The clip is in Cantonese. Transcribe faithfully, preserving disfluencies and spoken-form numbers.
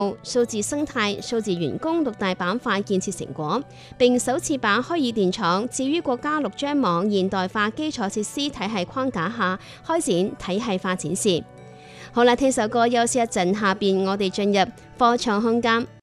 數字生態、數字員工六大板塊建設成果，並首次把虛擬電廠置於國家六張網現代化基礎設施體系框架下開展體系化展示。好啦，聽首歌休息一陣，下邊我哋進入課場空間。